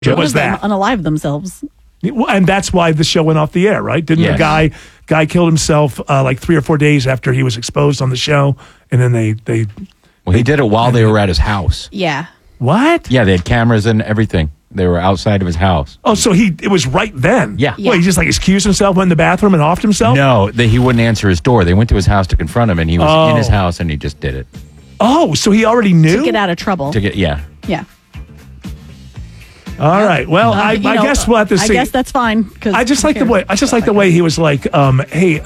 It was them that. unalive themselves. And that's why the show went off the air, right? Didn't the guy killed himself like 3 or 4 days after he was exposed on the show, and then they Well, he did it while they were at his house. Yeah. What? Yeah, they had cameras and everything. They were outside of his house. Oh, so it was right then. Yeah. Well, he just like excused himself, went in the bathroom, and offed himself. No, he wouldn't answer his door. They went to his house to confront him, and he was in his house, and he just did it. Oh, so he already knew? To get out of trouble. Yeah. All right. Well, I guess we'll have to see. I guess that's fine. I just like the way he was like, hey,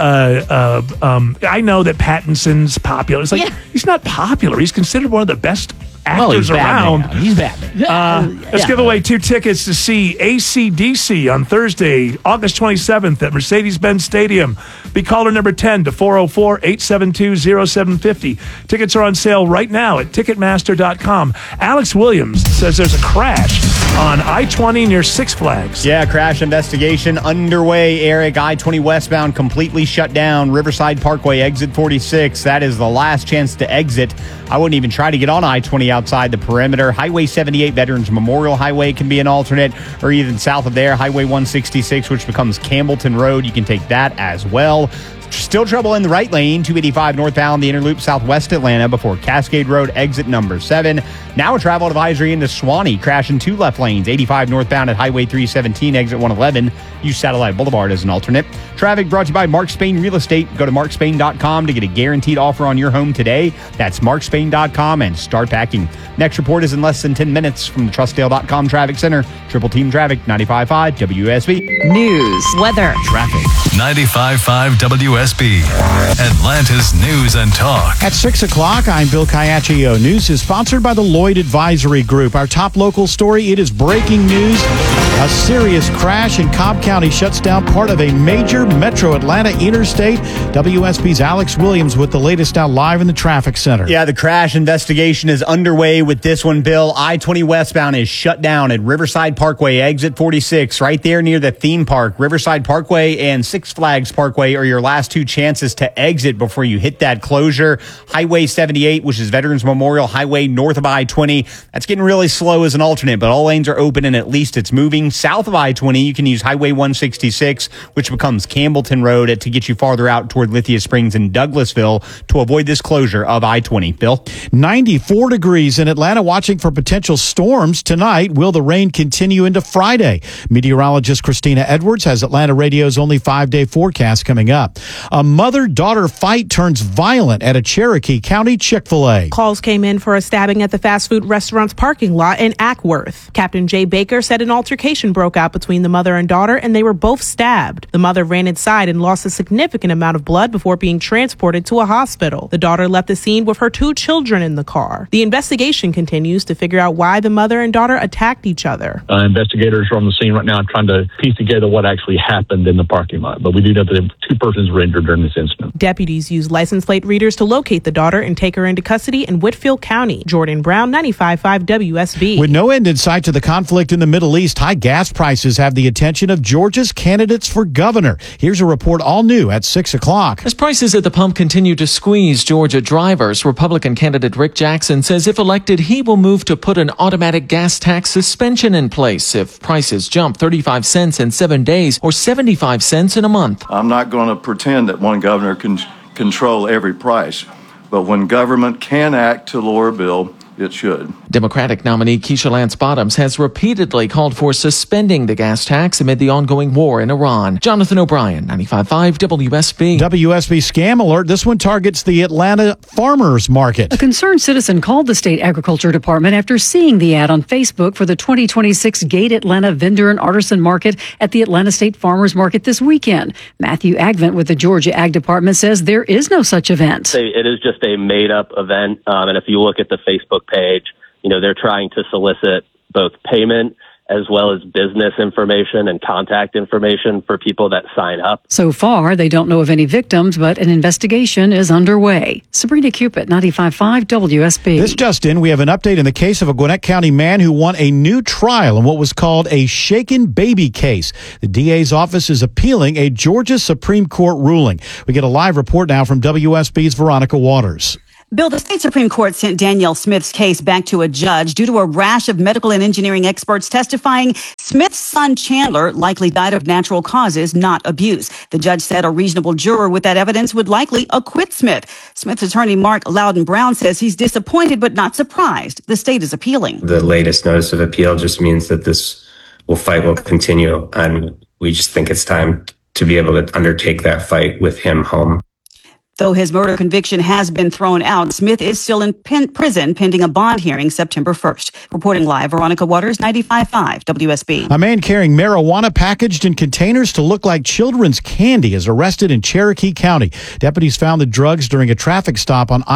I know that Pattinson's popular. It's like he's not popular. He's considered one of the best actors around. He's Batman. Let's give away 2 tickets to see AC/DC on Thursday, August 27th at Mercedes-Benz Stadium. Be caller number 10 to 404-872-0750. Tickets are on sale right now at Ticketmaster.com. Alex Williams says there's a crash on I-20 near Six Flags. Yeah, crash investigation underway, Eric. I-20 westbound completely shut down. Riverside Parkway, exit 46. That is the last chance to exit. I wouldn't even try to get on I-20 outside the perimeter. Highway 78, Veterans Memorial Highway can be an alternate, or even south of there, Highway 166, which becomes Campbellton Road. You can take that as well. Still trouble in the right lane, 285 northbound, the inner loop southwest Atlanta before Cascade Road, exit number 7. Now a travel advisory into Swanee, crash in 2 left lanes, 85 northbound at Highway 317, exit 111. Use Satellite Boulevard as an alternate. Traffic brought to you by Mark Spain Real Estate. Go to markspain.com to get a guaranteed offer on your home today. That's markspain.com and start packing. Next report is in less than 10 minutes from the Trustdale.com Traffic Center. Triple Team Traffic, 95.5 WSB. News, weather, Traffic. 95.5 WSB. Atlanta's News and Talk. At 6 o'clock, I'm Bill Caiaccio. News is sponsored by the Lloyd Advisory Group. Our top local story, it is breaking news. A serious crash in Cobb County shuts down part of a major metro Atlanta interstate. WSB's Alex Williams with the latest now live in the traffic center. Yeah, the crash investigation is underway with this one, Bill. I-20 westbound is shut down at Riverside Parkway, exit 46, right there near the theme park. Riverside Parkway and Six Flags Parkway are your last 2 chances to exit before you hit that closure. Highway 78, which is Veterans Memorial Highway north of I-20, that's getting really slow as an alternate, but all lanes are open and at least it's moving. South of I-20, you can use Highway 166, which becomes Campbellton Road to get you farther out toward Lithia Springs and Douglasville to avoid this closure of I-20. Bill? 94 degrees in Atlanta, watching for potential storms tonight. Will the rain continue into Friday? Meteorologist Christina Edwards has Atlanta Radio's only 5-day forecast coming up. A mother-daughter fight turns violent at a Cherokee County Chick-fil-A. Calls came in for a stabbing at the fast food restaurant's parking lot in Ackworth. Captain Jay Baker said an altercation broke out between the mother and daughter, and they were both stabbed. The mother ran inside and lost a significant amount of blood before being transported to a hospital. The daughter left the scene with her 2 children in the car. The investigation continues to figure out why the mother and daughter attacked each other. Investigators are on the scene right now trying to piece together what actually happened in the parking lot, but we do know that 2 persons were injured during this incident. Deputies used license plate readers to locate the daughter and take her into custody in Whitfield County. Jordan Brown, 95.5 WSB. With no end in sight to the conflict in the Middle East, high gas prices have the attention of Georgia's candidates for governor. Here's a report all new at 6 o'clock. As prices at the pump continue to squeeze Georgia drivers, Republican candidate Rick Jackson says if elected, he will move to put an automatic gas tax suspension in place if prices jump 35 cents in 7 days or 75 cents in a month. I'm not going to pretend that one governor can control every price, but when government can act to lower a bill, it should. Democratic nominee Keisha Lance Bottoms has repeatedly called for suspending the gas tax amid the ongoing war in Iran. Jonathan O'Brien, 95.5 WSB. WSB scam alert. This one targets the Atlanta farmers market. A concerned citizen called the state agriculture department after seeing the ad on Facebook for the 2026 Gate Atlanta Vendor and Artisan Market at the Atlanta State Farmers Market this weekend. Matthew Agvent with the Georgia Ag Department says there is no such event. It is just a made-up event, and if you look at the Facebook page, they're trying to solicit both payment as well as business information and contact information for people that sign up. So far, they don't know of any victims, but an investigation is underway. Sabrina Cupid, 95.5 WSB. This just in, we have an update in the case of a Gwinnett County man who won a new trial in what was called a shaken baby case. The DA's office is appealing a Georgia Supreme Court ruling. We get a live report now from WSB's Veronica Waters. Bill, the state Supreme Court sent Danielle Smith's case back to a judge due to a rash of medical and engineering experts testifying Smith's son Chandler likely died of natural causes, not abuse. The judge said a reasonable juror with that evidence would likely acquit Smith. Smith's attorney Mark Loudon Brown says he's disappointed but not surprised. The state is appealing. The latest notice of appeal just means that this fight will continue, and we just think it's time to be able to undertake that fight with him home. Though his murder conviction has been thrown out, Smith is still in prison pending a bond hearing September 1st. Reporting live, Veronica Waters, 95.5 WSB. A man carrying marijuana packaged in containers to look like children's candy is arrested in Cherokee County. Deputies found the drugs during a traffic stop on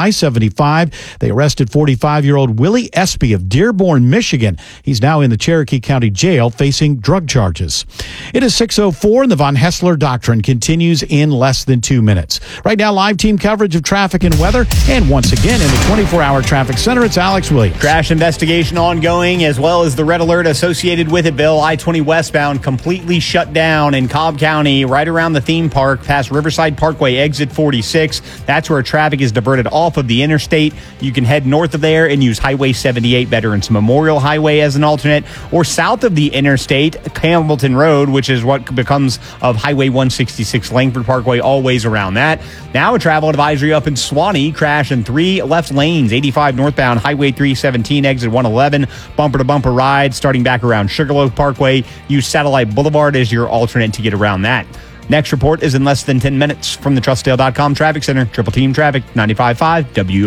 I-75. They arrested 45-year-old Willie Espy of Dearborn, Michigan. He's now in the Cherokee County Jail facing drug charges. It is 6:04 and the Von Hessler Doctrine continues in less than 2 minutes. Right now, live team coverage of traffic and weather. And once again, in the 24-hour traffic center, it's Alex Williams. Crash investigation ongoing, as well as the red alert associated with it, Bill. I-20 westbound completely shut down in Cobb County, right around the theme park, past Riverside Parkway, exit 46. That's where traffic is diverted off of the interstate. You can head north of there and use Highway 78, Veterans Memorial Highway as an alternate, or south of the interstate, Hamilton Road, which is what becomes of Highway 166, Langford Parkway, always around that. Now a travel advisory up in Swanee. Crash in 3 left lanes. 85 northbound, Highway 317, exit 111. Bumper-to-bumper ride starting back around Sugarloaf Parkway. Use Satellite Boulevard as your alternate to get around that. Next report is in less than 10 minutes from the TrustDale.com Traffic Center. Triple Team Traffic, 95.5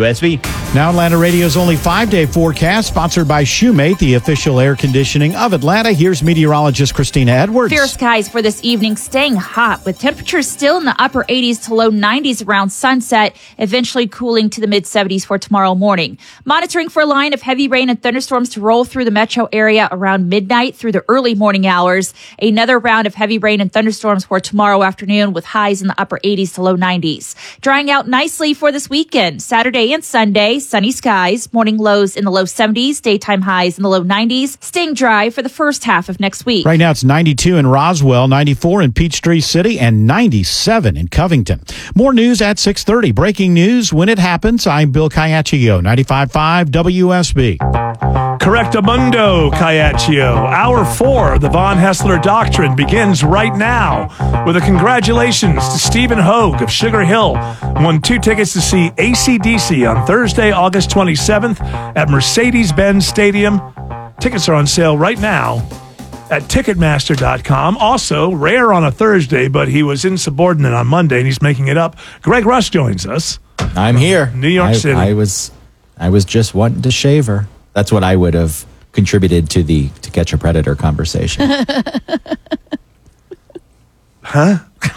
WSB. Now Atlanta Radio's only 5-day forecast, sponsored by Shoemate, the official air conditioning of Atlanta. Here's meteorologist Christina Edwards. Fair skies for this evening, staying hot with temperatures still in the upper 80s to low 90s around sunset, eventually cooling to the mid 70s for tomorrow morning. Monitoring for a line of heavy rain and thunderstorms to roll through the metro area around midnight through the early morning hours. Another round of heavy rain and thunderstorms for tomorrow afternoon with highs in the upper 80s to low 90s. Drying out nicely for this weekend. Saturday and Sunday, sunny skies, morning lows in the low 70s, daytime highs in the low 90s, staying dry for the first half of next week. Right now it's 92 in Roswell, 94 in Peachtree City, and 97 in Covington. More news at 6:30. Breaking news when it happens. I'm Bill Caiaccio, 95.5 WSB. Correctamundo, Caiaccio. Hour 4 of the Von Hessler Doctrine begins right now with a congratulations to Stephen Hogue of Sugar Hill. Won 2 tickets to see AC/DC on Thursday, August 27th at Mercedes-Benz Stadium. Tickets are on sale right now at Ticketmaster.com. Also, rare on a Thursday, but he was insubordinate on Monday and he's making it up. Greg Rush joins us. I'm here. New York City. I was just wanting to shave her. That's what I would have contributed to the To Catch a Predator conversation. Huh?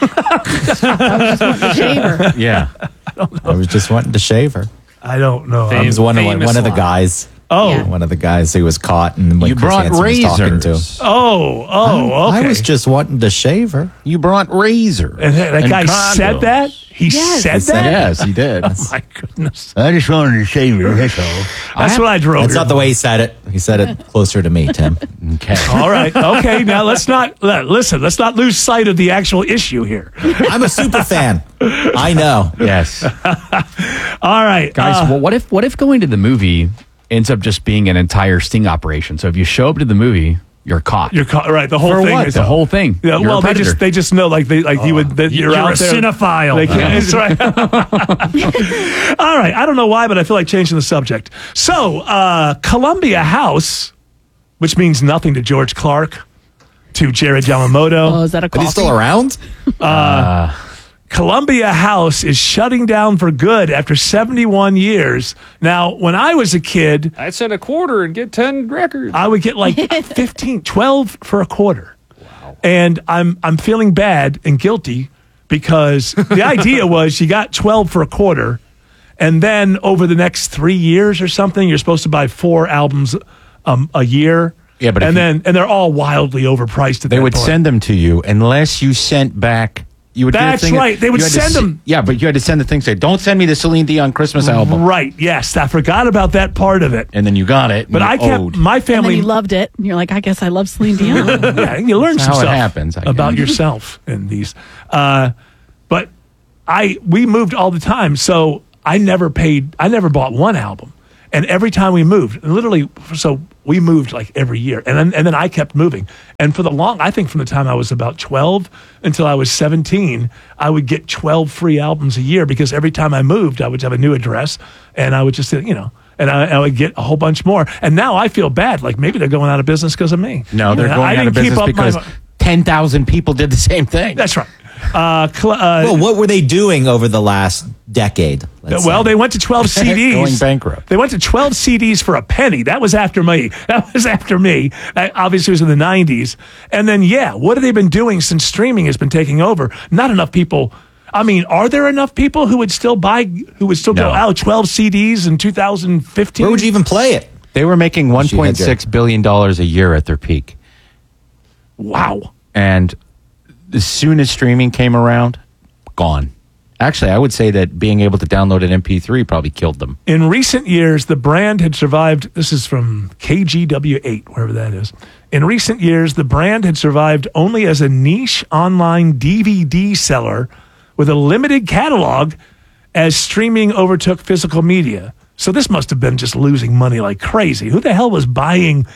Yeah. I was just wanting to shave her. I don't know. I was one of the guys. Oh. Yeah. One of the guys who was caught and You Chris brought Hansen was talking to. razors. Okay. I was just wanting to shave her. You brought razor. And that guy said that? He said that? Yes, he did. Oh, my goodness. I just wanted to shave her. That's all. That's what I drove. That's not the way he said it. He said it closer to me, Tim. Okay. All right. Okay. Now let's not lose sight of the actual issue here. I'm a super fan. I know. Yes. All right. Guys, well, what if going to the movie ends up just being an entire sting operation? So if you show up to the movie, you're caught. You're caught, right? The whole For thing. what? Is The whole thing. Yeah. You're Well, a predator. they just know like you would. That you're out a there. cinephile. They can't, that's right. All right. I don't know why, but I feel like changing the subject. So, Columbia House, which means nothing to George Clark, to Jared Yamamoto. Oh, is that a coffee? Is he still around? Columbia House is shutting down for good after 71 years. Now, when I was a kid, I'd send a quarter and get 10 records. I would get like 15, 12 for a quarter. Wow. And I'm feeling bad and guilty because the idea was you got 12 for a quarter, and then over the next 3 years or something, you're supposed to buy 4 albums a year. Yeah, but and they're all wildly overpriced at They that would point. send them to you unless you sent back. You would That's get a thing right. They would you had to send them. Yeah, but you had to send the thing say, "Don't send me the Celine Dion Christmas album." Right. Yes, I forgot about that part of it. And then you got it. But I kept my And family. then you loved it. And you're like, I guess I love Celine Dion. Yeah, you learn That's some how it stuff happens, I about guess. yourself in these. But we moved all the time, so I never bought one album. And every time we moved, literally, so we moved like every year. And then I kept moving. And for I think from the time I was about 12 until I was 17, I would get 12 free albums a year because every time I moved, I would have a new address and I would just, and I would get a whole bunch more. And now I feel bad. Like maybe they're going out of business because of me. No, they're going out of business because 10,000 people did the same thing. That's right. Well, what were they doing over the last decade? They went to 12 CDs. Going bankrupt. They went to 12 CDs for a penny. That was after me. That obviously was in the 90s. And then, what have they been doing since streaming has been taking over? Not enough people. I mean, are there enough people who would still go out 12 CDs in 2015? Where would you even play it? They were making $1.6 billion a year at their peak. Wow. And as soon as streaming came around, gone. Actually, I would say that being able to download an MP3 probably killed them. In recent years, the brand had survived. This is from KGW8, wherever that is. In recent years, the brand had survived only as a niche online DVD seller with a limited catalog as streaming overtook physical media. So this must have been just losing money like crazy. Who the hell was buying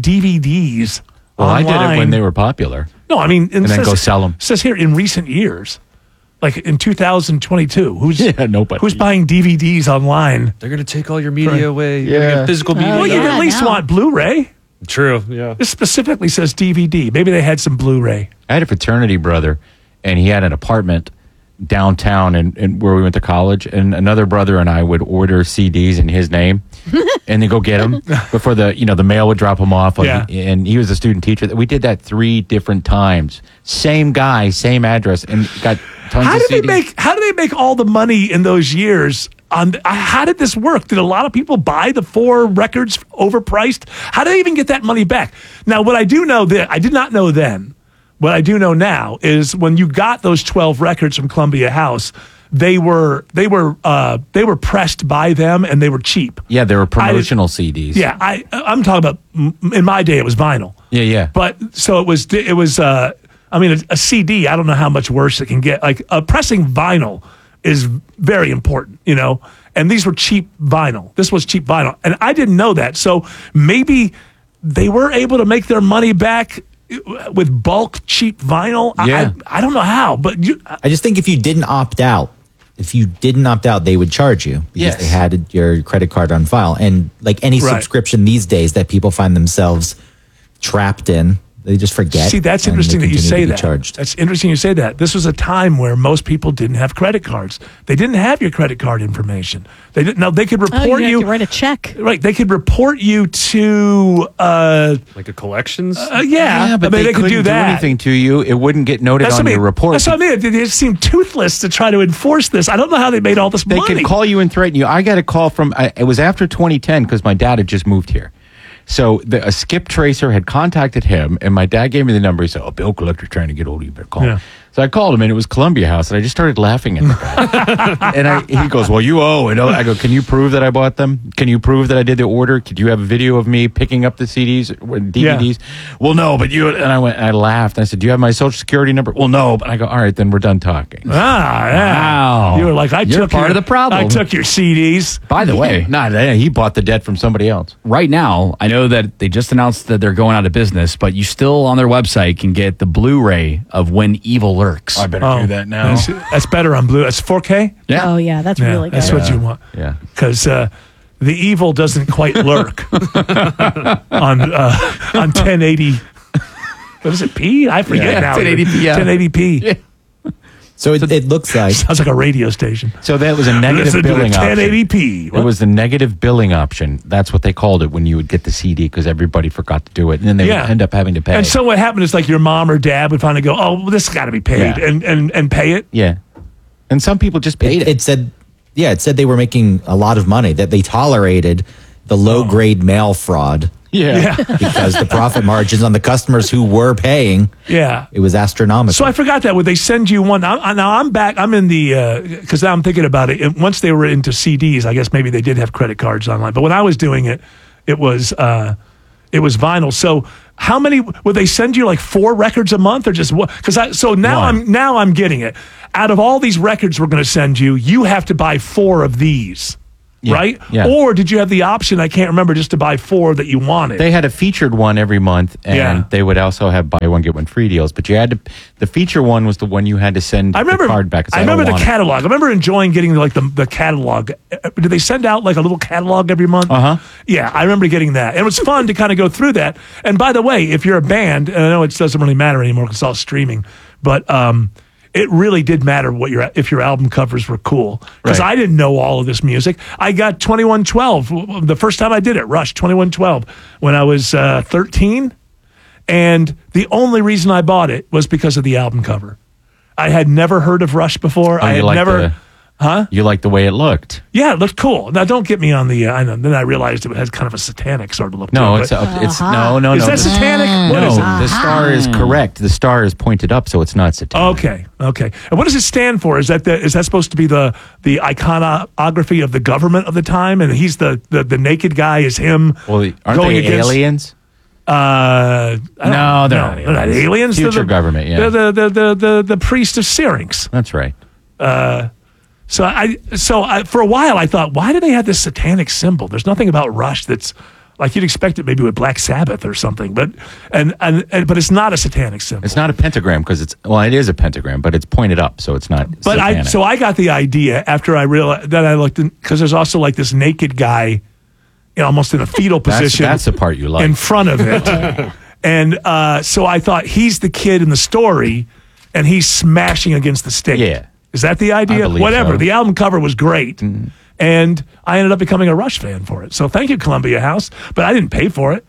DVDs online? I did it when they were popular. No, I mean... And then go sell them. It says here, in recent years, like in 2022, who's buying DVDs online? They're going to take all your media away. Yeah. Your physical media. Well, you'd at least want Blu-ray. True, yeah. This specifically says DVD. Maybe they had some Blu-ray. I had a fraternity brother, and he had an apartment downtown and where we went to college, and another brother and I would order CDs in his name and then go get them before the mail would drop them off. And he was a student teacher. We did that 3 different times. Same guy, same address, and got tons of CDs. How did they make all the money in those years? How did this work? Did a lot of people buy the 4 records overpriced? How did they even get that money back? Now, what I do know I did not know then. What I do know now is when you got those 12 records from Columbia House, they were pressed by them and they were cheap. Yeah, they were promotional CDs. Yeah, I'm talking about in my day it was vinyl. Yeah. But so it was a CD, I don't know how much worse it can get. Like pressing vinyl is very important, and these were cheap vinyl. This was cheap vinyl. And I didn't know that. So maybe they were able to make their money back with bulk cheap vinyl. Yeah. I don't know how, but I just think if you didn't opt out, they would charge you because they had your credit card on file. And like any subscription these days that people find themselves trapped in, they just forget. See, that's interesting that you say that. Charged. That's interesting you say that. This was a time where most people didn't have credit cards. They didn't have your credit card information. They didn't. Now they could report you have to write a check. Right. They could report you to like a collections. But they couldn't do anything to you. It wouldn't get noted on your report. That's what I mean. They seemed toothless to try to enforce this. I don't know how they made all this money. They could call you and threaten you. I got a call from. It was after 2010 because my dad had just moved here. So a skip tracer had contacted him, and my dad gave me the number. He said, bill collector's trying to get hold of you. Better call him. So I called him, and it was Columbia House, and I just started laughing at the guy. And he goes, well, you owe. And I go, can you prove that I bought them? Can you prove that I did the order? Could you have a video of me picking up the CDs or DVDs? Yeah. Well, no, but you. And I laughed. And I said, do you have my social security number? Well, no. But I go, all right, then we're done talking. Wow. You were like, You're part of the problem. I took your CDs. By the way, he bought the debt from somebody else. Right now, I know that they just announced that they're going out of business, but you still on their website can get the Blu-ray of When Evil Lurks. I better do that now. That's better on Blu. That's 4K? Yeah. Oh, yeah, that's really good. That's what you want. Yeah. Because the evil doesn't quite lurk on 1080. What is it, P? I forget now. 1080p. Yeah. 1080p. Yeah. So it looks like... Sounds like a radio station. So that was a negative billing option. 1080p. It was the negative billing option. That's what they called it when you would get the CD because everybody forgot to do it. And then they would end up having to pay. And so what happened is like your mom or dad would finally go, oh, well, this has got to be paid and pay it. Yeah. And some people just paid it. It said they were making a lot of money, that they tolerated the low-grade mail fraud. Yeah. Because the profit margins on the customers who were paying, it was astronomical. So I forgot that. Would they send you one? Now I'm back. I'm in the, because now I'm thinking about it. Once they were into CDs, I guess maybe they did have credit cards online. But when I was doing it, it was vinyl. So How many would they send you? Like 4 records a month, or just what? Because now I'm getting it. Out of all these records we're going to send you, you have to buy 4 of these. Yeah, right? yeah. Or did you have the option, I can't remember, just to buy 4 that you wanted? They had a featured one every month, and they would also have buy one, get one free deals. But you had to, the feature one was the one you had to send the card back. I remember the catalog. I remember enjoying getting like the catalog. Did they send out like a little catalog every month? Yeah, I remember getting that. And it was fun to kind of go through that. And by the way, if you're a band, and I know it doesn't really matter anymore because it's all streaming, but it really did matter if your album covers were cool, because I didn't know all of this music. I got 2112 the first time I did it, Rush 2112, when I was 13, and the only reason I bought it was because of the album cover. I had never heard of Rush before. I had never. You like the way it looked? Yeah, it looked cool. Now, don't get me on the. I know. Then I realized it has kind of a satanic sort of look. No, to it's it, no. Is that satanic? What is it? The star is correct. The star is pointed up, so it's not satanic. Okay. And what does it stand for? Is that supposed to be the iconography of the government of the time? And he's the naked guy is him. Well, aren't going they against aliens? No, they're not aliens. Future government. Yeah, they're the priest of Syrinx. That's right. So I for a while I thought, why do they have this satanic symbol? There's nothing about Rush that's like you'd expect it maybe with Black Sabbath or something, but it's not a satanic symbol. It's not a pentagram because it is a pentagram, but it's pointed up, so it's not. But satanic. I got the idea after I realized that I looked because there's also like this naked guy, almost in a fetal position. That's the part you like in front of it, and so I thought he's the kid in the story, and he's smashing against the stage. Yeah. Is that the idea? Whatever. So. The album cover was great. And I ended up becoming a Rush fan for it. So thank you, Columbia House. But I didn't pay for it.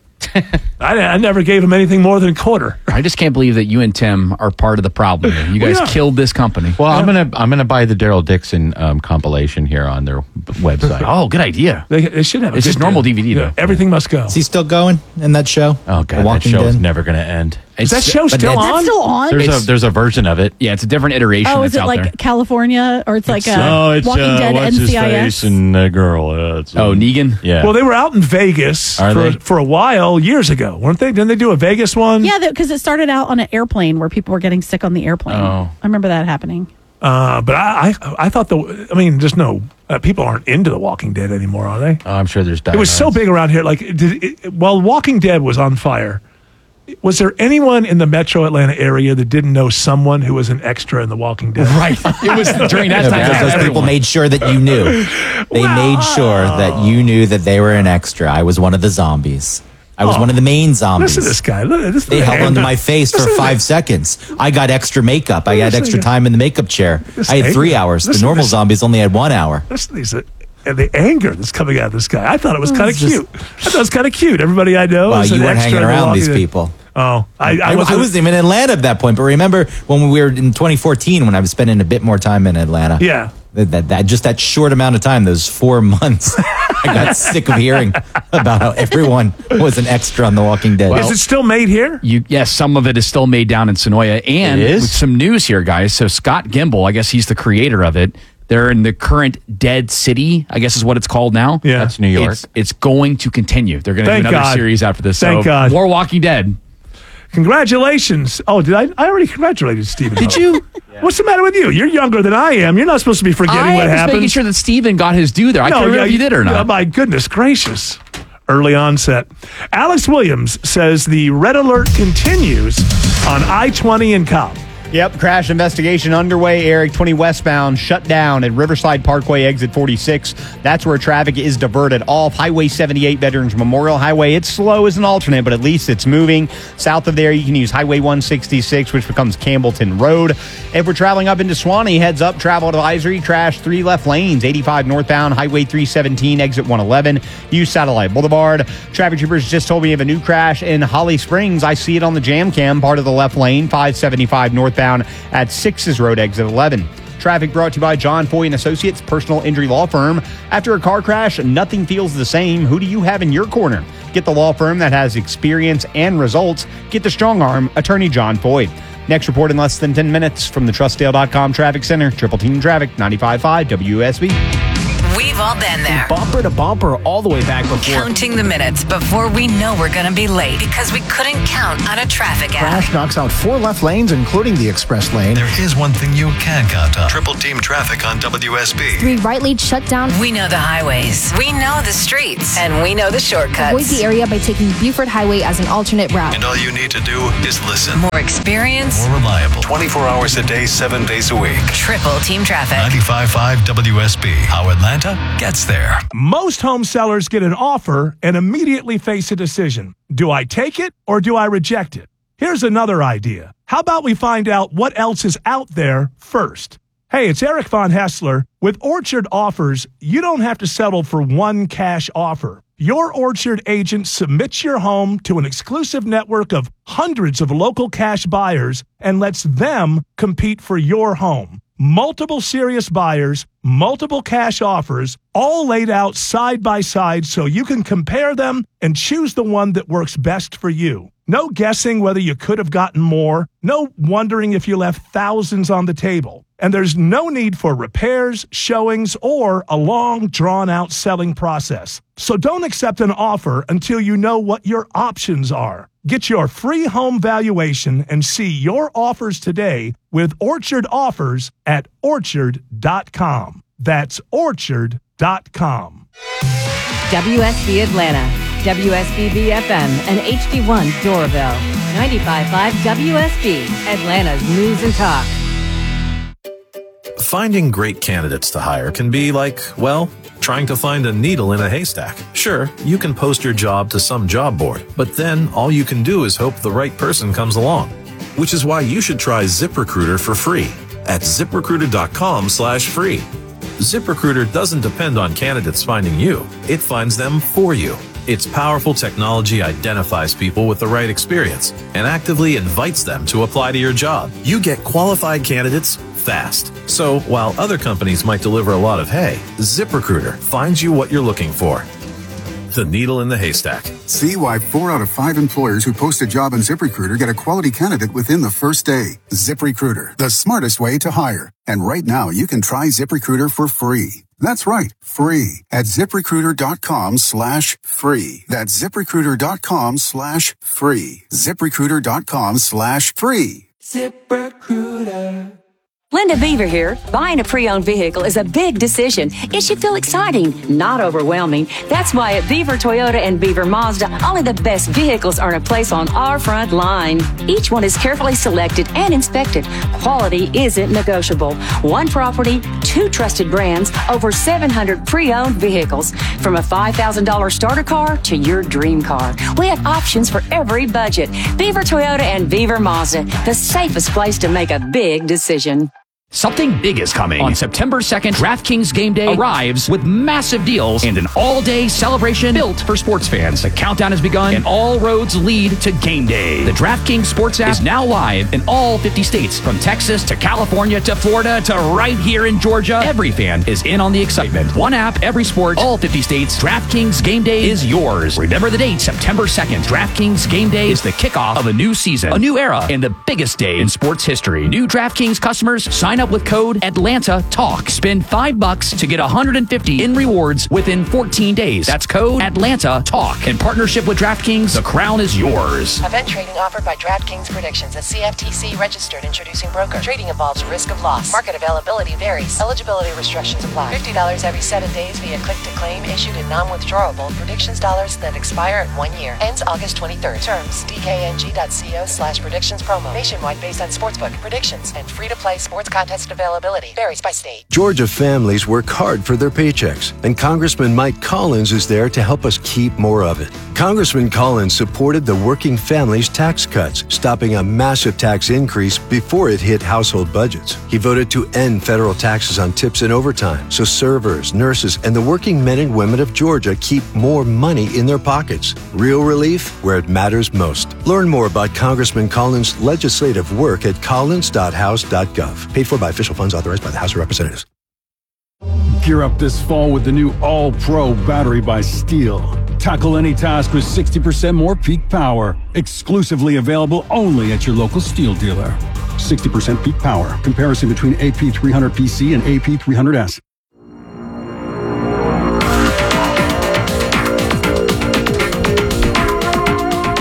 I never gave him anything more than a quarter. I just can't believe that you and Tim are part of the problem here. You guys killed this company. Well, I'm gonna buy the Daryl Dixon compilation here on their website. Oh, good idea. They should have. It's just normal DVD though. Everything must go. Is he still going in that show? Oh God, that show is never going to end. Is that show still on? That's still on? There's a version of it. Yeah, it's a different iteration. Oh, is it like California, or it's like a Walking Dead what's his NCIS? face and the girl. Negan. Yeah. Well, they were out in Vegas for a while years ago, weren't they? Didn't they do a Vegas one? Yeah, because it started out on an airplane where people were getting sick on the airplane. Oh. I remember that happening. But I thought there's no people aren't into The Walking Dead anymore, are they? Oh, I'm sure there's. It was so big around here. Like, while Walking Dead was on fire, was there anyone in the metro Atlanta area that didn't know someone who was an extra in The Walking Dead? Right. It was during that time. Because those people made sure that you knew. They made sure that you knew that they were an extra. I was one of the zombies. I was one of the main zombies. Listen to this guy. They held onto my face for 5 seconds. I got extra makeup. I had extra time in the makeup chair. I had 3 hours. The normal zombies only had 1 hour. And the anger that's coming out of this guy. I thought it was kind of cute. I thought it was kind of cute. Everybody I know. Well, you weren't hanging around these people. Oh, I wasn't even in Atlanta at that point. But remember when we were in 2014, when I was spending a bit more time in Atlanta. Yeah. That short amount of time, those 4 months, I got sick of hearing about how everyone was an extra on The Walking Dead. Is it still made here? Yes, some of it is still made down in Sonoya. And with some news here, guys. So Scott Gimble, I guess he's the creator of it. They're in the current Dead City, I guess is what it's called now. Yeah. That's New York. It's going to continue. They're going to do another series after this. Thank God. More Walking Dead. Congratulations. Oh, did I already congratulated Stephen. Did you? What's the matter with you? You're younger than I am. You're not supposed to be forgetting what I was happened. making sure that Stephen got his due there. I can't remember if you did or not. My goodness gracious. Early onset. Alex Williams says the red alert continues on I-20 in Cobb. Yep, crash investigation underway. Eric 20 westbound shut down at Riverside Parkway, exit 46. That's where traffic is diverted off Highway 78, Veterans Memorial Highway. It's slow as an alternate, but at least it's moving. South of there, you can use Highway 166, which becomes Campbellton Road. If we're traveling up into Suwanee, heads up, travel advisory, crash 3 left lanes, 85 northbound, Highway 317, exit 111. Use Satellite Boulevard. Traffic troopers just told me of a new crash in Holly Springs. I see it on the jam cam, part of the left lane, 575 northbound at 6's Road, exit 11. Traffic brought to you by John Foy & Associates, personal injury law firm. After a car crash, nothing feels the same. Who do you have in your corner? Get the law firm that has experience and results. Get the strong arm, attorney John Foy. Next report in less than 10 minutes from the TrustDale.com Traffic Center. Triple Team Traffic, 95.5 WSB. We've all been there. Bumper to bumper all the way back before. Counting the minutes before we know we're going to be late because we couldn't count on a traffic app. Crash knocks out 4 left lanes, including the express lane. There is one thing you can count on. Triple team traffic on WSB. 3 right lanes shut down. We know the highways. We know the streets. And we know the shortcuts. Avoid the area by taking Buford Highway as an alternate route. And all you need to do is listen. More experience. More reliable. 24 hours a day, 7 days a week. Triple team traffic. 95.5 WSB. How Atlanta gets there. Most home sellers get an offer and immediately face a decision. Do I take it or do I reject it? Here's another idea. How about we find out what else is out there first? Hey, it's Eric Von Hessler. With Orchard Offers, you don't have to settle for one cash offer. Your Orchard agent submits your home to an exclusive network of hundreds of local cash buyers and lets them compete for your home. Multiple serious buyers, multiple cash offers, all laid out side by side so you can compare them and choose the one that works best for you. No guessing whether you could have gotten more, no wondering if you left thousands on the table. And there's no need for repairs, showings, or a long, drawn-out selling process. So don't accept an offer until you know what your options are. Get your free home valuation and see your offers today with Orchard Offers at Orchard.com. That's Orchard.com. WSB Atlanta, WSB FM, and HD1 Doraville. 95.5 WSB, Atlanta's News and Talk. Finding great candidates to hire can be like, well, trying to find a needle in a haystack. Sure, you can post your job to some job board, but then all you can do is hope the right person comes along. Which is why you should try ZipRecruiter for free at ZipRecruiter.com/free. ZipRecruiter doesn't depend on candidates finding you. It finds them for you. Its powerful technology identifies people with the right experience and actively invites them to apply to your job. You get qualified candidates fast. So while other companies might deliver a lot of hay, ZipRecruiter finds you what you're looking for. The needle in the haystack. See why 4 out of 5 employers who post a job on ZipRecruiter get a quality candidate within the first day. ZipRecruiter, the smartest way to hire. And right now, you can try ZipRecruiter for free. That's right, free at ZipRecruiter.com/free. That's ZipRecruiter.com/free. ZipRecruiter.com/free. ZipRecruiter. Linda Beaver here. Buying a pre-owned vehicle is a big decision. It should feel exciting, not overwhelming. That's why at Beaver Toyota and Beaver Mazda, only the best vehicles earn a place on our front line. Each one is carefully selected and inspected. Quality isn't negotiable. One property, 2 trusted brands, over 700 pre-owned vehicles. From a $5,000 starter car to your dream car. We have options for every budget. Beaver Toyota and Beaver Mazda, the safest place to make a big decision. Something big is coming. On September 2nd, DraftKings Game Day arrives with massive deals and an all-day celebration built for sports fans. The countdown has begun and all roads lead to Game Day. The DraftKings Sports app is now live in all 50 states, from Texas to California to Florida to right here in Georgia. Every fan is in on the excitement. One app, every sport, all 50 states. DraftKings Game Day is yours. Remember the date, September 2nd. DraftKings Game Day is the kickoff of a new season, a new era, and the biggest day in sports history. New DraftKings customers sign up with code Atlanta Talk. Spend $5 to get $150 in rewards within 14 days. That's code Atlanta Talk. In partnership with DraftKings, the crown is yours. Event trading offered by DraftKings Predictions, a CFTC registered introducing broker. Trading involves risk of loss. Market availability varies. Eligibility restrictions apply. $50 every 7 days via click to claim, issued in non-withdrawable predictions dollars that expire in 1 year. Ends August 23rd. Terms dkng.co/predictions promo. Nationwide based on sportsbook predictions and free-to-play sports contest availability varies by state. Georgia families work hard for their paychecks, and Congressman Mike Collins is there to help us keep more of it. Congressman Collins supported the working families tax cuts, stopping a massive tax increase before it hit household budgets. He voted to end federal taxes on tips and overtime, so servers, nurses, and the working men and women of Georgia keep more money in their pockets. Real relief where it matters most. Learn more about Congressman Collins' legislative work at collins.house.gov. Paid for by official funds authorized by the House of Representatives. Gear up this fall with the new All-Pro battery by Steel. Tackle any task with 60% more peak power. Exclusively available only at your local Steel dealer. 60% peak power. Comparison between AP300PC and AP300S.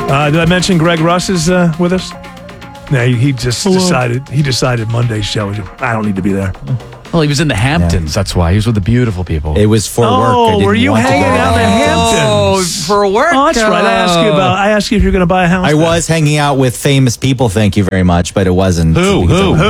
Did I mention Greg Russ is with us? No, he just decided Monday's show. I don't need to be there. Well, he was in the Hamptons. That's why he was with the beautiful people. It was for work. Oh, were you hanging out in the Hamptons? For work. Oh, that's right. I asked you if you're going to buy a house. I was hanging out with famous people. Thank you very much, but it wasn't. Who?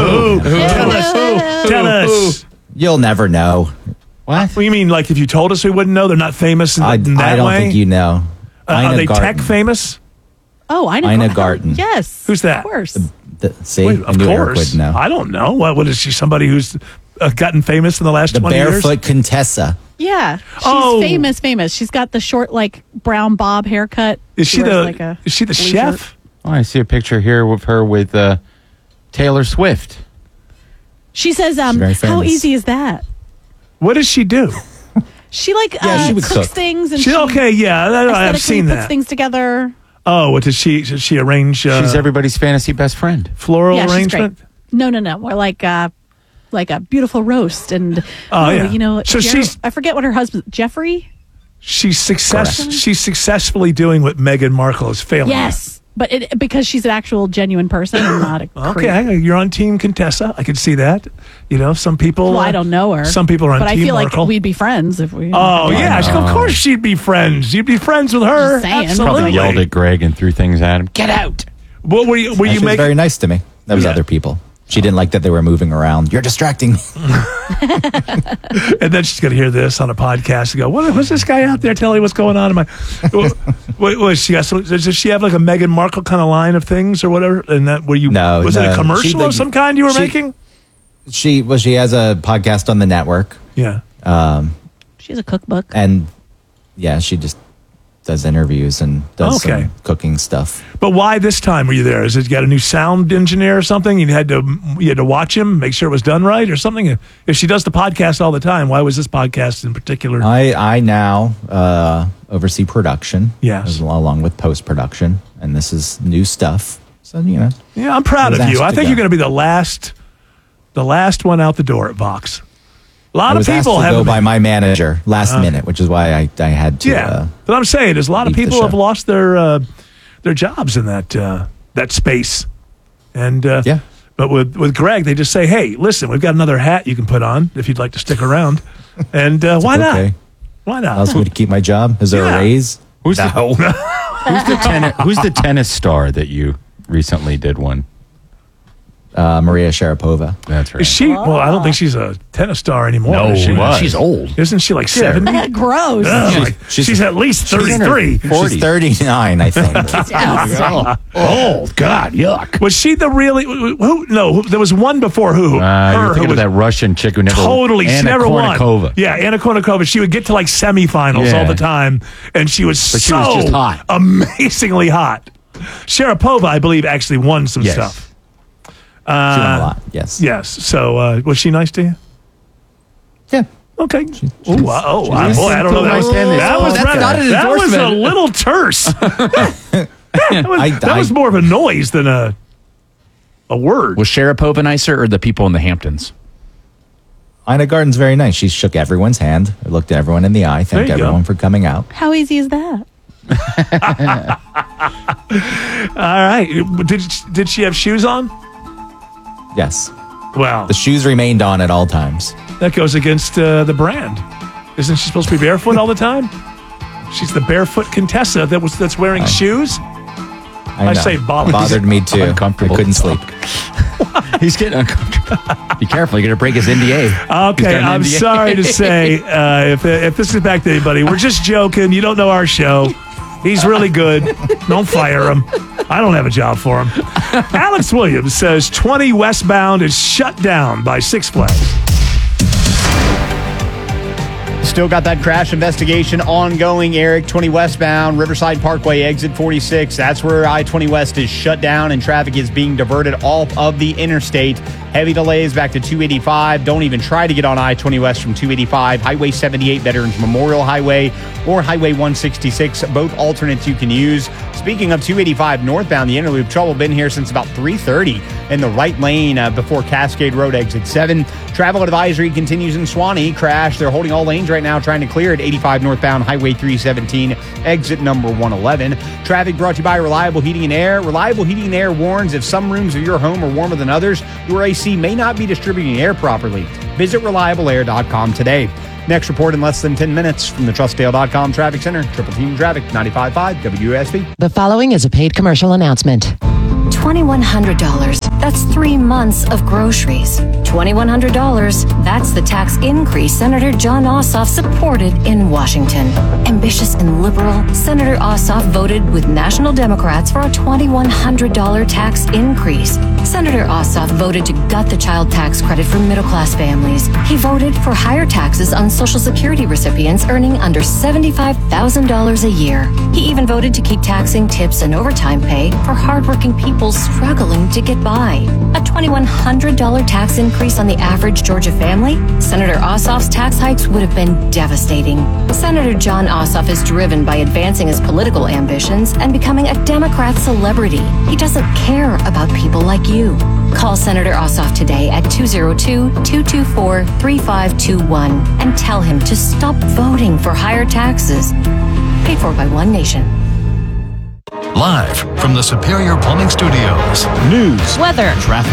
Tell us. You'll never know. What do you mean? Like if you told us, we wouldn't know? They're not famous in that way. I don't think you know. Are they tech famous? Oh, Ina Garten. Yes. Who's that? Of course. See, Wait, of Eric course. would know. I don't know. What is she? Somebody who's gotten famous in the last 20 years? The Barefoot Contessa. Yeah. She's famous. She's got the short, like, brown bob haircut. Is she the chef? Oh, I see a picture here of her with Taylor Swift. She says, very famous. how easy is that? What does she do? She, like, she would cooks cook. things. And Okay, yeah. I've seen puts that. things together. Oh, what does she arrange? She's everybody's fantasy best friend. Floral Yeah, she's arrangement? great. No. More like a beautiful roast. And, yeah. you know, So I forget what her husband, Jeffrey? She's successfully doing what Meghan Markle is failing at. Yes. But because she's an actual genuine person and not a creep. Okay, you're on Team Contessa. I can see that. You know, some people. Well, I don't know her. Some people are on but Team I feel Markle. like we'd be friends if we. Oh yeah, of course she'd be friends. You'd be friends with her. Just saying. Absolutely. Probably yelled at Greg and threw things at him. Get out! What were you She was making? very nice to me. That was other people. She didn't like that they were moving around. You're distracting me. And then she's going to hear this on a podcast and go, what's this guy out there telling me what's going on in my... Does she have like a Meghan Markle kind of line of things or whatever? And that were you... No. Was it a commercial of some kind you were making? She has a podcast on the network. Yeah. She has a cookbook. And yeah, she just does interviews and does some cooking stuff. But why this time were you there? Is it you got a new sound engineer or something? You had to watch him, make sure it was done right or something? If she does the podcast all the time, why was this podcast in particular? I now oversee production. Yes. Along with post-production. And this is new stuff. So, you know. Yeah, I'm proud of you. I think you're going to be the last one out the door at Vox. A lot of people have to go by my manager last minute, which is why I had to. Yeah, but I'm saying is a lot of people have lost their jobs in that space, and But with Greg, they just say, "Hey, listen, we've got another hat you can put on if you'd like to stick around," and why not? Why not? Allows me to keep my job. Is there a raise? Who's the tennis star that you recently did one? Maria Sharapova. That's right. Is she? Well, I don't think she's a tennis star anymore. No, is she? she's old. Isn't she like 70? Gross. She's at least 33. She's 39, I think. Oh God, yuck. Was she the really? Who? No, there was one before who? You're thinking of that Russian chick who never totally. She Anna never Kournikova. won. Yeah, Anna Kournikova. She would get to like semifinals all the time, and she was she was just hot. Amazingly hot. Sharapova, I believe, actually won some stuff. She won a lot, yes. Yes. So, was she nice to you? Yeah. Okay. Boy, I don't know. That was a little terse. that was more of a noise than a word. Was Sharapova nicer or the people in the Hamptons? Ina Garten's very nice. She shook everyone's hand, looked everyone in the eye, thanked everyone for coming out. How easy is that? All right. Did she have shoes on? Yes. Wow. The shoes remained on at all times. That goes against the brand. Isn't she supposed to be barefoot all the time? She's the barefoot Contessa that's wearing shoes. I say bothered me too. Uncomfortable. I couldn't sleep. He's getting uncomfortable. Be careful, you're going to break his NDA. Okay, I'm sorry to say, if this is back to anybody, we're just joking. You don't know our show. He's really good. Don't fire him. I don't have a job for him. Alex Williams says 20 westbound is shut down by Six Flags. Still got that crash investigation ongoing, Eric. 20 westbound, Riverside Parkway, exit 46. That's where I-20 West is shut down and traffic is being diverted off of the interstate. Heavy delays back to 285. Don't even try to get on I-20 West from 285. Highway 78, Veterans Memorial Highway, or Highway 166. Both alternates you can use. Speaking of 285 northbound, the interloop trouble been here since about 3:30 in the right lane before Cascade Road exit 7. Travel advisory continues in Suwannee. Crash. They're holding all lanes right now, trying to clear at 85 northbound Highway 317, exit number 111. Traffic brought to you by Reliable Heating and Air. Reliable Heating and Air warns if some rooms of your home are warmer than others, your AC may not be distributing air properly. Visit reliableair.com today. Next report in less than 10 minutes from the TrustDale.com Traffic Center. Triple Team Traffic, 95.5 WSB. The following is a paid commercial announcement. $2,100. That's 3 months of groceries. $2,100. That's the tax increase Senator Jon Ossoff supported in Washington. Ambitious and liberal, Senator Ossoff voted with national Democrats for a $2,100 tax increase. Senator Ossoff voted to gut the child tax credit for middle-class families. He voted for higher taxes on Social Security recipients earning under $75,000 a year. He even voted to keep taxing tips and overtime pay for hardworking people struggling to get by. A $2,100 tax increase on the average Georgia family? Senator Ossoff's tax hikes would have been devastating. Senator Jon Ossoff is driven by advancing his political ambitions and becoming a Democrat celebrity. He doesn't care about people like you. Call Senator Ossoff today at 202-224-3521 and tell him to stop voting for higher taxes. Paid for by One Nation. Live from the Superior Plumbing Studios. News, weather, traffic.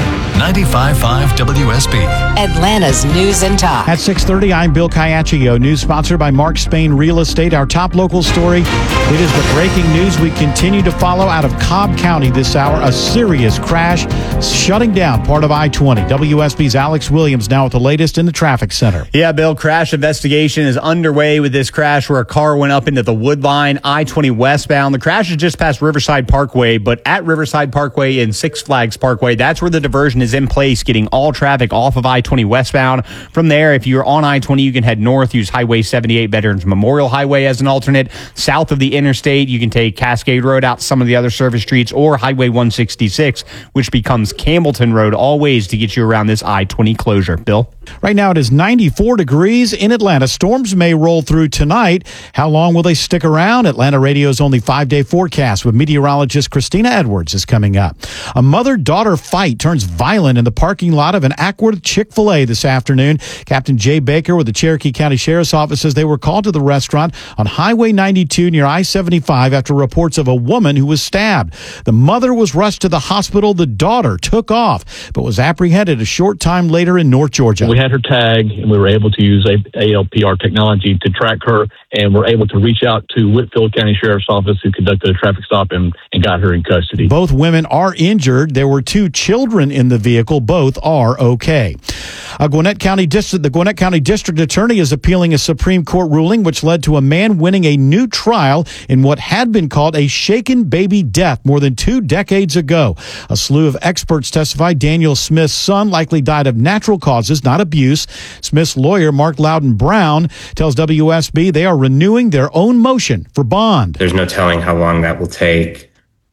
95.5 WSB. Atlanta's News and Talk. At 6:30, I'm Bill Caiaccio. News sponsored by Mark Spain Real Estate. Our top local story. It is the breaking news we continue to follow out of Cobb County this hour. A serious crash shutting down part of I-20. WSB's Alex Williams now with the latest in the traffic center. Yeah, Bill, crash investigation is underway with this crash where a car went up into the wood line, I-20 westbound. The crash is just past Riverside Parkway, but at Riverside Parkway and Six Flags Parkway, that's where the diversion is in place, getting all traffic off of I-20 westbound. From there, if you're on I-20, you can head north, use Highway 78 Veterans Memorial Highway as an alternate. South of the interstate, you can take Cascade Road out some of the other service streets, or Highway 166, which becomes Campbellton Road, all ways to get you around this I-20 closure. Bill? Right now it is 94 degrees in Atlanta. Storms may roll through tonight. How long will they stick around? Atlanta Radio's only 5-day forecast with meteorologist Christina Edwards is coming up. A mother-daughter fight turns violent in the parking lot of an Ackworth Chick-fil-A this afternoon. Captain Jay Baker with the Cherokee County Sheriff's Office says they were called to the restaurant on Highway 92 near I-75 after reports of a woman who was stabbed. The mother was rushed to the hospital. The daughter took off, but was apprehended a short time later in North Georgia. We had her tagged, and we were able to use ALPR technology to track her, and we're able to reach out to Whitfield County Sheriff's Office, who conducted a traffic stop and got her in custody. Both women are injured. There were 2 children in the vehicle. Both are okay. The Gwinnett County District Attorney is appealing a Supreme Court ruling which led to a man winning a new trial in what had been called a shaken baby death more than 2 decades ago. A slew of experts testified Daniel Smith's son likely died of natural causes, not abuse. Smith's lawyer, Mark Loudon Brown, tells WSB they are renewing their own motion for bond. There's no telling how long that will take,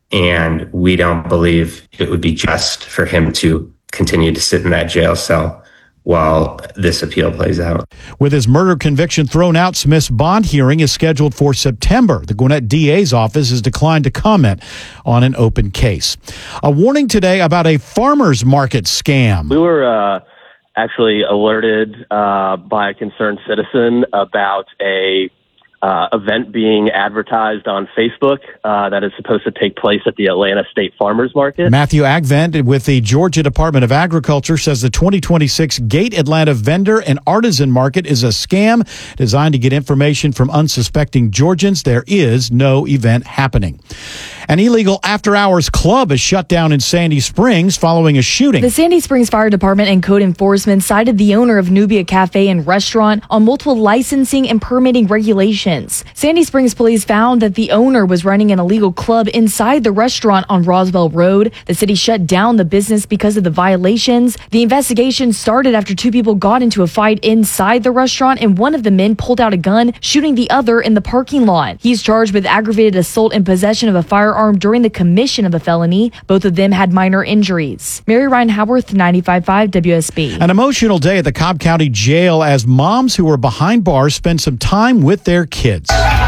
and we don't believe it would be just for him to continue to sit in that jail cell while this appeal plays out. With his murder conviction thrown out, Smith's bond hearing is scheduled for September. The Gwinnett DA's office has declined to comment on an open case. A warning today about a farmer's market scam. We were actually alerted by a concerned citizen about a event being advertised on Facebook that is supposed to take place at the Atlanta State Farmers Market. Matthew Agvent with the Georgia Department of Agriculture says the 2026 Gate Atlanta Vendor and Artisan Market is a scam designed to get information from unsuspecting Georgians. There is no event happening. An illegal after-hours club is shut down in Sandy Springs following a shooting. The Sandy Springs Fire Department and code enforcement cited the owner of Nubia Cafe and Restaurant on multiple licensing and permitting regulations. violations. Sandy Springs police found that the owner was running an illegal club inside the restaurant on Roswell Road. The city shut down the business because of the violations. The investigation started after two people got into a fight inside the restaurant, and one of the men pulled out a gun, shooting the other in the parking lot. He's charged with aggravated assault and possession of a firearm during the commission of a felony. Both of them had minor injuries. Mary Ryan Howarth, 95.5 WSB. An emotional day at the Cobb County Jail as moms who were behind bars spent some time with their kids.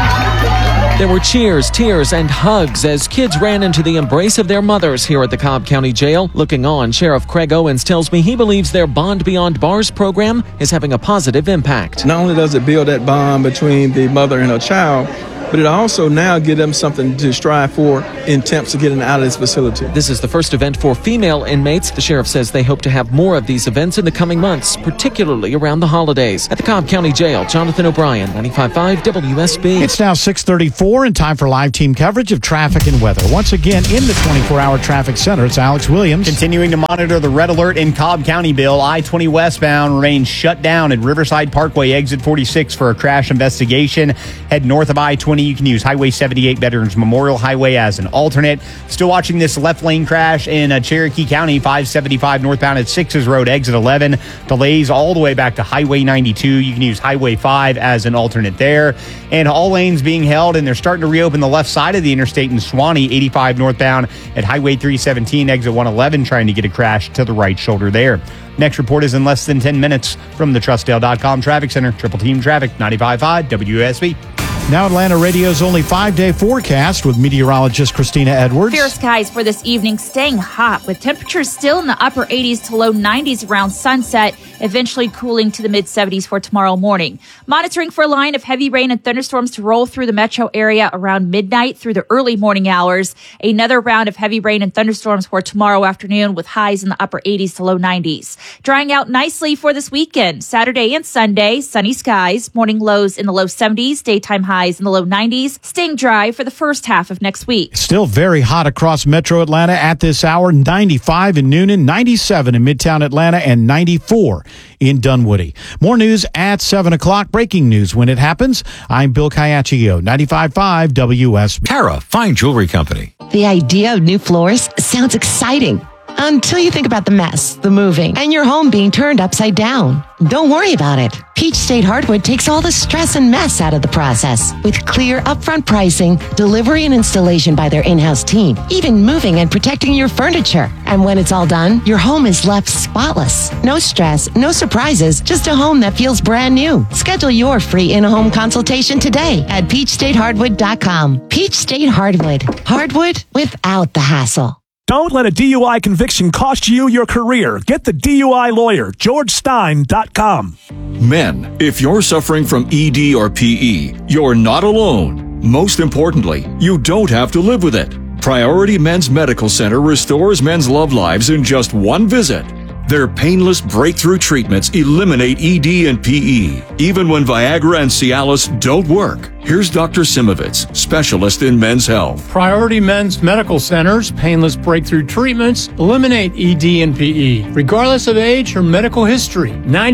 There were cheers, tears, and hugs as kids ran into the embrace of their mothers here at the Cobb County Jail. Looking on, Sheriff Craig Owens tells me he believes their Bond Beyond Bars program is having a positive impact. Not only does it build that bond between the mother and her child, but it also now gives them something to strive for in terms of getting out of this facility. This is the first event for female inmates. The sheriff says they hope to have more of these events in the coming months, particularly around the holidays. At the Cobb County Jail, Jonathan O'Brien, 95.5 WSB. It's now 6:34 and time for live team coverage of traffic and weather. Once again, in the 24-hour traffic center, it's Alex Williams. Continuing to monitor the red alert in Cobb County, Bill. I-20 westbound remains shut down at Riverside Parkway, exit 46 for a crash investigation. Head north of I-20. You can use Highway 78 Veterans Memorial Highway as an alternate. Still watching this left lane crash in Cherokee County, 575 northbound at 6's Road, exit 11. Delays all the way back to Highway 92. You can use Highway 5 as an alternate there. And all lanes being held, and they're starting to reopen the left side of the interstate in Suwanee, 85 northbound at Highway 317, exit 111, trying to get a crash to the right shoulder there. Next report is in less than 10 minutes from the TrustDale.com Traffic Center. Triple Team Traffic, 95.5 WSB. Now Atlanta Radio's only 5-day forecast with meteorologist Christina Edwards. Fair skies for this evening, staying hot with temperatures still in the upper 80s to low 90s around sunset, eventually cooling to the mid-70s for tomorrow morning. Monitoring for a line of heavy rain and thunderstorms to roll through the metro area around midnight through the early morning hours. Another round of heavy rain and thunderstorms for tomorrow afternoon with highs in the upper 80s to low 90s. Drying out nicely for this weekend. Saturday and Sunday, sunny skies, morning lows in the low 70s, daytime highs in the low 90s, staying dry for the first half of next week. Still very hot across metro Atlanta at this hour. 95 in Noonan, 97 in Midtown Atlanta, and 94 in Dunwoody. More news at 7 o'clock. Breaking news when it happens. I'm Bill Caiaccio, 95.5 WSB. Tara, Fine Jewelry Company. The idea of new floors sounds exciting. Until you think about the mess, the moving, and your home being turned upside down. Don't worry about it. Peach State Hardwood takes all the stress and mess out of the process. With clear upfront pricing, delivery and installation by their in-house team, even moving and protecting your furniture. And when it's all done, your home is left spotless. No stress, no surprises, just a home that feels brand new. Schedule your free in-home consultation today at peachstatehardwood.com. Peach State Hardwood. Hardwood without the hassle. Don't let a DUI conviction cost you your career. Get the DUI lawyer, GeorgeStein.com. Men, if you're suffering from ED or PE, you're not alone. Most importantly, you don't have to live with it. Priority Men's Medical Center restores men's love lives in just one visit. Their painless breakthrough treatments eliminate ED and PE, even when Viagra and Cialis don't work. Here's Dr. Simovitz, specialist in men's health. Priority Men's Medical Center's painless breakthrough treatments eliminate ED and PE, regardless of age or medical history.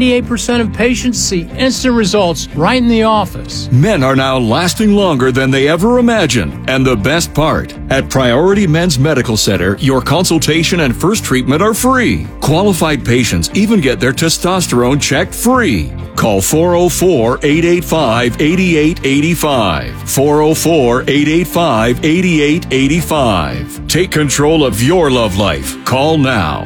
98% of patients see instant results right in the office. Men are now lasting longer than they ever imagined. And the best part, at Priority Men's Medical Center, your consultation and first treatment are free. Qualified patients even get their testosterone checked free. Call 404-885-8885. 404-885-8885. Take control of your love life. Call now.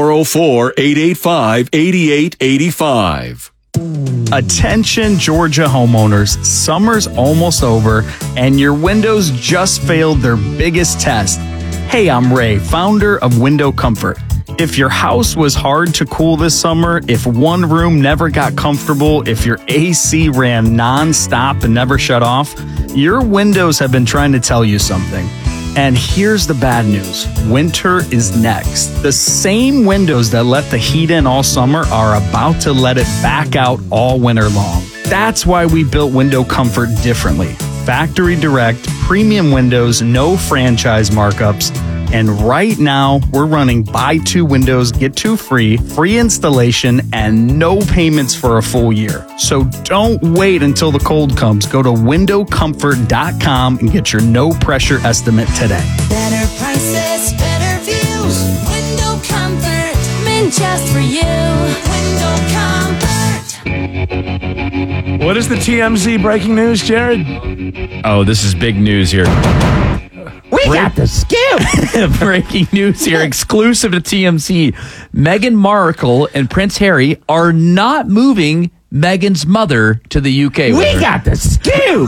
404-885-8885. Attention Georgia homeowners, summer's almost over and your windows just failed their biggest test. Hey, I'm Ray, founder of Window Comfort. If your house was hard to cool this summer, if one room never got comfortable, if your AC ran non-stop and never shut off, your windows have been trying to tell you something. And here's the bad news. Winter is next. The same windows that let the heat in all summer are about to let it back out all winter long. That's why we built Window Comfort differently. Factory direct, premium windows, no franchise markups. And right now, we're running buy 2 windows, get 2 free installation, and no payments for a full year. So don't wait until the cold comes. Go to windowcomfort.com and get your no pressure estimate today. Better prices, better views. Window Comfort, meant just for you. Window Comfort. What is the TMZ breaking news, Jared? Oh, this is big news here. We got the scoop. Breaking news here, exclusive to TMZ. Meghan Markle and Prince Harry are not moving Meghan's mother to the UK. We got the scoop.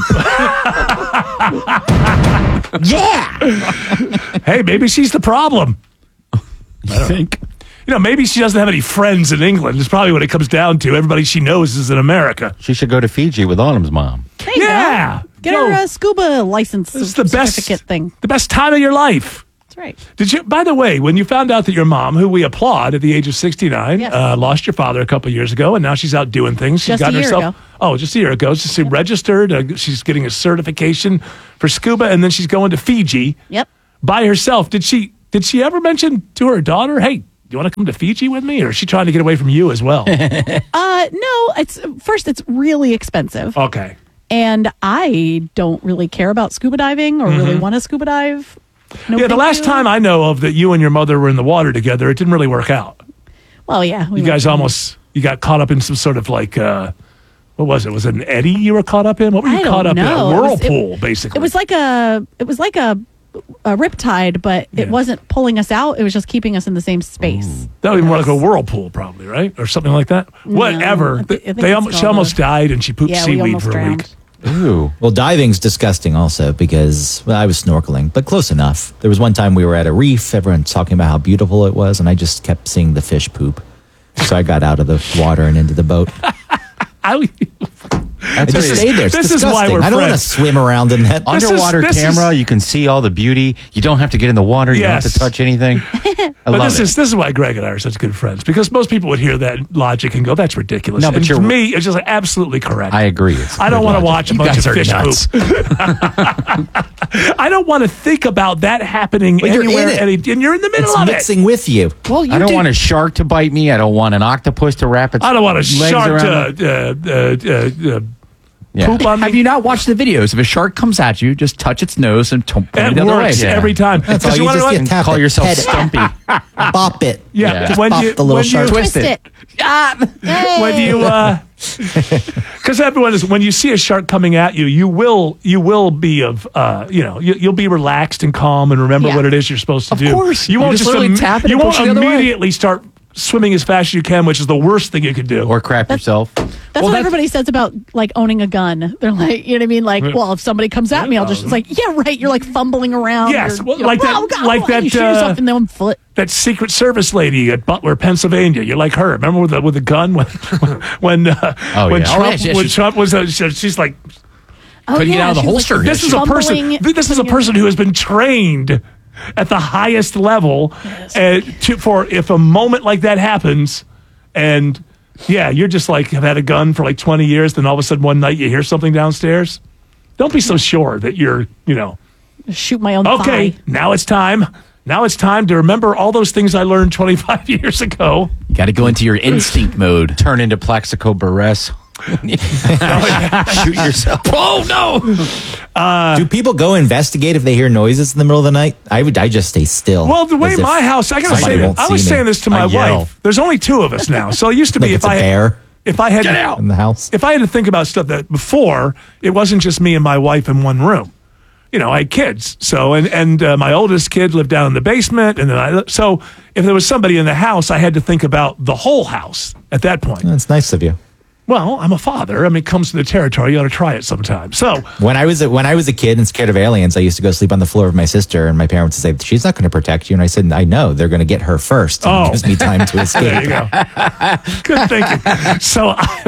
Yeah. Hey, maybe she's the problem. I think. Maybe she doesn't have any friends in England. It's probably what it comes down to. Everybody she knows is in America. She should go to Fiji with Autumn's mom. There you go. Get her a scuba license certificate thing. The best time of your life. That's right. Did you? By the way, when you found out that your mom, who we applaud at the age of 69, lost your father a couple of years ago, and now she's out doing things. She's Just a year ago. Oh, just a year ago. She's registered. She's getting a certification for scuba, and then she's going to Fiji. Yep. By herself. Did she ever mention to her daughter, "Hey, do you want to come to Fiji with me?" Or is she trying to get away from you as well? No. It's really expensive. Okay. And I don't really care about scuba diving or really want to scuba dive. No, the last time I know of that you and your mother were in the water together, it didn't really work out. Well, yeah. You guys you got caught up in some sort of like, what was it? Was it an eddy you were caught up in? What were you caught up in? A whirlpool, basically. It was like a riptide, but it wasn't pulling us out. It was just keeping us in the same space. That would be more like a whirlpool, probably, right? Or something like that. No, Whatever. I think She almost died, and she pooped seaweed for a week. Ooh. Well, diving's disgusting also because I was snorkeling, but close enough. There was one time we were at a reef, everyone's talking about how beautiful it was, and I just kept seeing the fish poop. So I got out of the water and into the boat. I just stayed there. It's this disgusting. is why we're I don't want to friends. swim around in that. Underwater camera, you can see all the beauty. You don't have to get in the water. You don't have to touch anything. This is why Greg and I are such good friends, because most people would hear that logic and go, "That's ridiculous." No, but and you're- to me, it's just like absolutely correct. I agree. It's I don't good want to logic. watch a You bunch guys of are fish nuts. poop. I don't want to think about that happening But you're anywhere, in it. and you're in the middle It's of mixing with you. Well, I don't want a shark to bite me. I don't want an octopus to wrap its I don't want a legs shark around to Poop on Have you not watched the videos? If a shark comes at you, just touch its nose and point it the other way. works every time. That's all Because you wanna just know get what? tap Call it, yourself pet it, Stumpy. bop it. Yeah, Just when bop you the little when shark. you Twist it. when you because everyone is when you see a shark coming at you, you will be of you'll be relaxed and calm and remember Yeah. what it is you're supposed to Of do. course. You You won't just just literally tap it you and won't push it the other way. immediately start swimming as fast as you can, which is the worst thing you could do. Or crap yourself. That's what everybody says about like owning a gun. They're like, you know what I mean? Like, well, if somebody comes at me, I'll just, it's like, yeah, right. You're like fumbling around. Yes, You're, well, you're like that- "Oh, God, like why you that, shoot yourself in the own foot. That Secret Service lady at Butler, Pennsylvania. You're like her. Remember with the gun when Trump was she's like Couldn't get out of the holster. This is a person. This is a person who has been trained at the highest level, for if a moment like that happens, and you're just like have had a gun for like 20 years, then all of a sudden one night you hear something downstairs. Don't be so sure that you're shoot my own okay. thigh. Now it's time. Now it's time to remember all those things I learned 25 years ago. You got to go into your instinct mode. Turn into Plaxico Burress. Shoot yourself. Oh no! Do people go investigate if they hear noises in the middle of the night? I just stay still. Well, the way as if my house, I gotta somebody say, won't I was see me. saying this to my I yell. wife. There's only two of us now, so it used to be Like it's a bear if I had Get out! In the house. If I had to think about stuff that before, it wasn't just me and my wife in one room. I had kids, so and my oldest kid lived down in the basement, and then so if there was somebody in the house, I had to think about the whole house at that point. That's nice of you. Well, I'm a father. I mean, it comes to the territory. You ought to try it sometime. So When I was a kid and scared of aliens, I used to go sleep on the floor of my sister, and my parents would say, "She's not going to protect you." And I said, "I know. They're going to get her first. And it gives me time to escape." There you go. Good thinking. So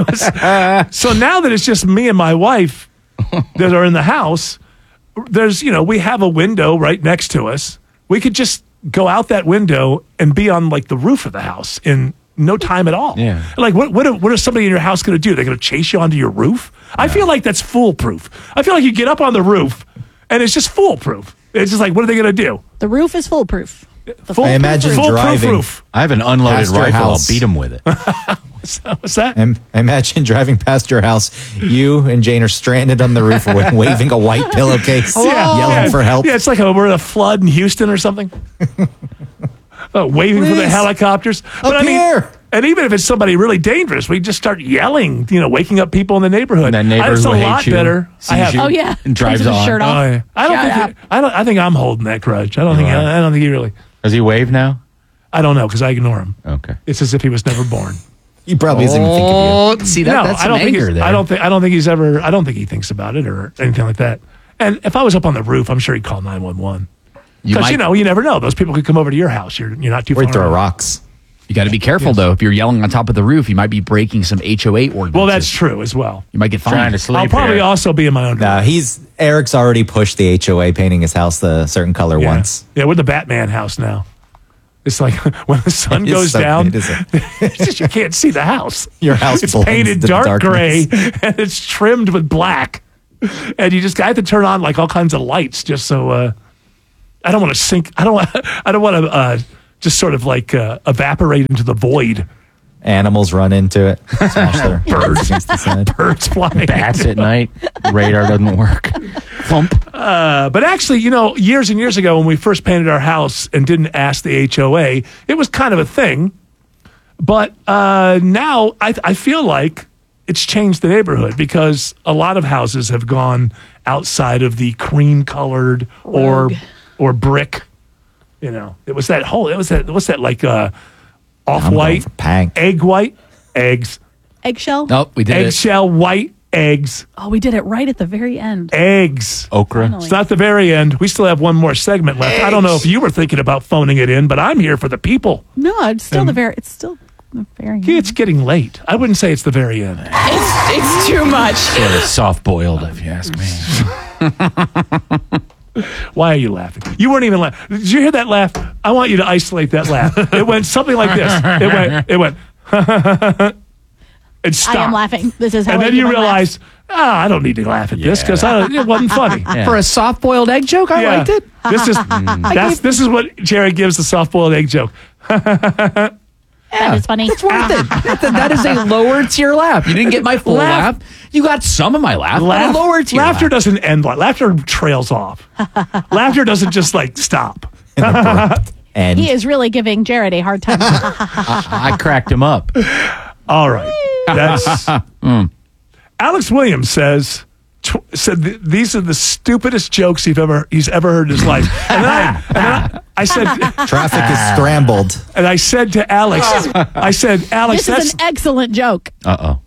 so now that it's just me and my wife that are in the house, there's we have a window right next to us. We could just go out that window and be on like the roof of the house in no time at all. Yeah. Like what is somebody in your house going to do? They're going to chase you onto your roof? I feel like that's foolproof. I feel like you get up on the roof and it's just foolproof. It's just like, what are they going to do? The roof is foolproof. I imagine driving. roof. I have an unloaded past your rifle. I'll house. beat him with it. What's that? I imagine driving past your house, you and Jane are stranded on the roof waving a white pillowcase, yelling for help. Yeah, it's like we're in a flood in Houston or something. Waving for the Please. helicopters. But here. And even if it's somebody really dangerous, we just start yelling, waking up people in the neighborhood. And that neighbor It's a who lot hates you, better. sees you, Oh, yeah. and drives Comes with his on. shirt off. Oh, yeah. I think I'm holding that grudge. I don't think he really. Does he wave now? I don't know because I ignore him. Okay. It's as if he was never born. He probably doesn't even think of you. See, that's some anger there. I don't think he's ever. I don't think he thinks about it or anything like that. And if I was up on the roof, I'm sure he'd call 911. Because you never know. Those people could come over to your house. You're not too far. Or throw away. rocks. You got to be careful, though. If you're yelling on top of the roof, you might be breaking some HOA ordinances. Well, that's true as well. You might get fined. Trying to sleep I'll probably here. also be in my own. No, Eric's already pushed the HOA painting his house the certain color once. Yeah, we're the Batman house now. It's like when the sun It is goes so down, good, isn't it's just, you can't see the house. Your house it's blends painted into the dark gray darkness. and it's trimmed with black. And you just have to turn on like all kinds of lights just so I don't want to sink. I don't want to just sort of like evaporate into the void. Animals run into it. Smash their Birds. against the side. Birds flying. Bats at night. Radar doesn't work. Thump. But actually, years and years ago when we first painted our house and didn't ask the HOA, it was kind of a thing. But now I feel like it's changed the neighborhood because a lot of houses have gone outside of the cream-colored or brick. It was that what's that like off-white, egg white, eggs. Eggshell? Nope, we did Eggshell white eggs. Oh, we did it right at the very end. Eggs. Okra. Finally. It's not the very end. We still have one more segment left. I don't know if you were thinking about phoning it in, but I'm here for the people. No, it's still the very end. It's getting late. I wouldn't say it's the very end. It's too much. Sort of soft-boiled, if you ask me. Why are you laughing? You weren't even laughing. Did you hear that laugh? I want you to isolate that laugh. It went something like this. It went. It stopped. I am laughing. This is how And I then do you my laugh. realize, I don't need to laugh at this because it wasn't funny. For a soft-boiled egg joke, I liked it. This is what Jerry gives the soft-boiled egg joke. That is funny. It's worth it. That is a lower tier laugh. You didn't get my full laugh. You got some of my laugh. But a lower tier Laughter laugh. doesn't end. Laughter trails off. Laughter doesn't just stop. And He is really giving Jared a hard time. I cracked him up. All right. That's Alex Williams said these are the stupidest jokes he's ever heard in his life. And then I said traffic is scrambled. And I said to Alex, This is an excellent joke. Uh-oh.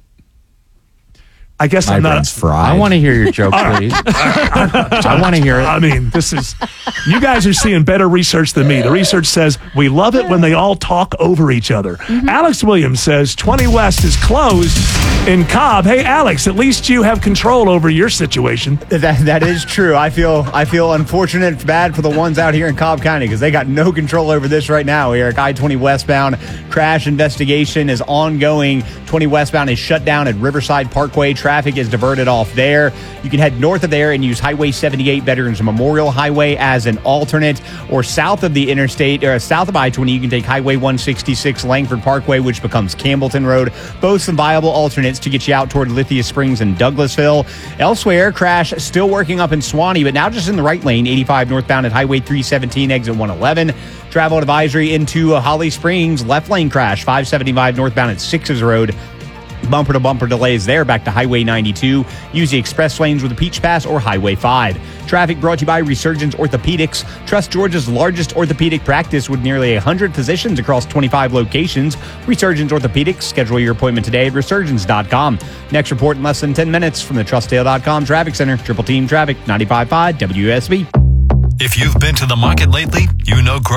I guess My I'm not. brain's fried. I want to hear your joke, please. I want to hear it. I mean, you guys are seeing better research than me. The research says we love it when they all talk over each other. Alex Williams says 20 West is closed in Cobb. Hey, Alex, at least you have control over your situation. That is true. I feel unfortunate, bad for the ones out here in Cobb County because they got no control over this right now. Eric, I-20 westbound crash investigation is ongoing. 20 westbound is shut down at Riverside Parkway. Traffic is diverted off there. You can head north of there and use Highway 78 Veterans Memorial Highway as an alternate, or south of the interstate, or south of I-20, you can take Highway 166 Langford Parkway, which becomes Campbellton Road. Both some viable alternates to get you out toward Lithia Springs and Douglasville. Elsewhere, crash still working up in Swanee, but now just in the right lane, 85 northbound at Highway 317, exit 111. Travel advisory into Holly Springs, left lane crash, 575 northbound at Sixes Road. Bumper-to-bumper delays there back to Highway 92. Use the express lanes with a Peach Pass or Highway 5. Traffic brought to you by Resurgence Orthopedics. Trust Georgia's largest orthopedic practice with nearly 100 physicians across 25 locations. Resurgence Orthopedics. Schedule your appointment today at resurgence.com. Next report in less than 10 minutes from the TrustDale.com Traffic Center. Triple Team Traffic, 95.5 WSB. If you've been to the market lately, you know groceries